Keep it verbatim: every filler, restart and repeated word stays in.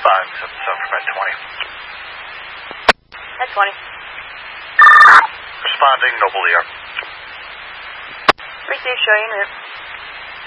five seven seven from at twenty. At twenty. Responding, Noble Ear. Receive, show you in route.